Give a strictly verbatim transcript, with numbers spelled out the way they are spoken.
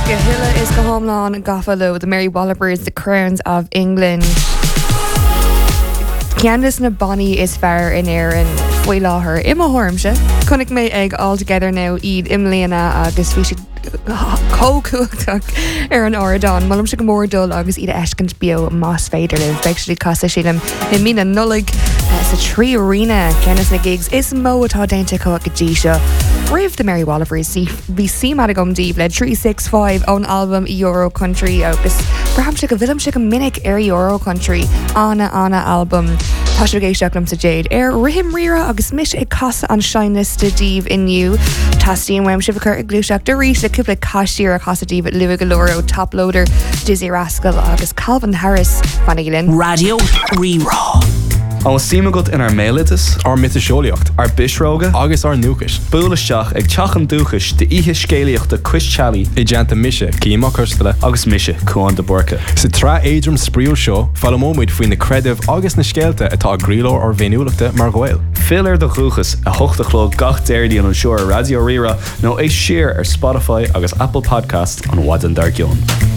Gahilla is Gahomlan Goffalo, the Mary Wallopers, the Crowns of England. Candice na Bonnie is fair in Erin, Foy Láher, Imma Hormshe. Cunnic me egg all together now, Eid Imleana agus Fishi Cócúach ar an Oradán. Malum se go mór dul agus iad eiscint bio más féidir liv. Bectually casa sílim in mína nullig sa trí arena. Candice na gigs is mó atá dainte coach a ddísio. Rave the Mary Wallopers bhí si madagum díb le three six five on album Euro Country agus perhaps se go bhilm se go minic ar Euro Country Anna Anna album tá se géisteach lam sa Jade ar rihim rira agus mis ag casa an shyness de díb inniu tastíon weim sibhacur ag glúiseach de rís le cúpla caiistíar a casa díb Luig Galoro Top Loader Dizzy Rascal agus Calvin Harris Vanigilin Radio Rerá. An símagat in ar mélitas, ar mitasoliacht, ar bisróga, agus ar núchas. Búlaisteach ag teachan dúchas de ihe scéalaíocht de Chris Chally, I deanta mise, címa custala, agus mise Cuan de Borca. Sa tra éidrim spríú seo, fallamóid faoin na creidimh agus na scéalta atá gríló ar bhéniúlachta mar ghail. Fill de chuchas a hochtachló gach déirdí an seoir Radio Rira nó é siar ar Spotify agus Apple Podcast an Wadan Dargion.